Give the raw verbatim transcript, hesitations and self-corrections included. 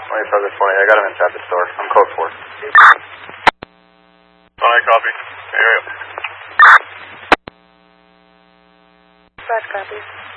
twenty-five to twenty, I got him inside the store. I'm code four. Alright, copy. Area. Flash copy.